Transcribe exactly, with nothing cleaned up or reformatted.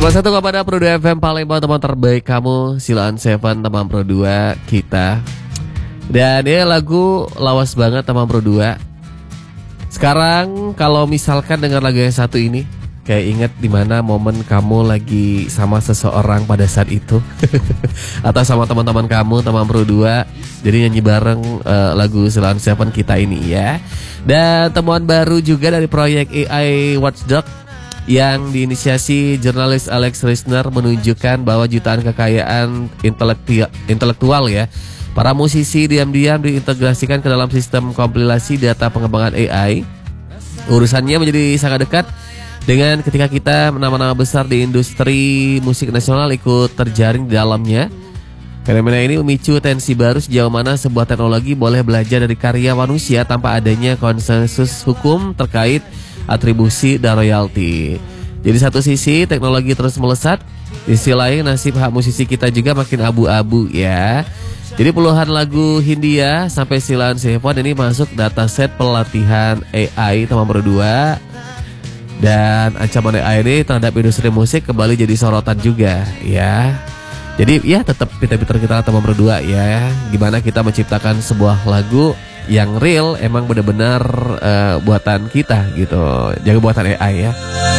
satu satu koma enam Pro dua F M Palembang, teman terbaik kamu, Silaan Seven teman Pro dua kita. Dan ini lagu lawas banget teman Pro dua. Sekarang kalau misalkan dengar lagu yang satu ini, kayak inget dimana momen kamu lagi sama seseorang pada saat itu atau sama teman-teman kamu teman Pro dua. Jadi nyanyi bareng uh, lagu Silaan Seven kita ini ya. Dan temuan baru juga dari proyek A I Watchdog yang diinisiasi jurnalis Alex Risner menunjukkan bahwa jutaan kekayaan intelektual, intelektual ya, para musisi diam-diam diintegrasikan ke dalam sistem kompilasi data pengembangan A I. Urusannya menjadi sangat dekat dengan ketika kita nama-nama besar di industri musik nasional ikut terjaring di dalamnya. Fenomena ini memicu tensi baru sejauh mana sebuah teknologi boleh belajar dari karya manusia tanpa adanya konsensus hukum terkait atribusi dan royalti. Jadi satu sisi teknologi terus melesat, di sisi lain nasib hak musisi kita juga makin abu-abu ya. Jadi puluhan lagu Hindia sampai Silaan Seven ini masuk dataset pelatihan A I teman berdua. Dan ancaman A I ini terhadap industri musik kembali jadi sorotan juga ya. Jadi ya tetap pintar-pintar kita teman berdua ya. Gimana kita menciptakan sebuah lagu yang real, emang benar-benar uh, buatan kita gitu, jangan buatan A I ya.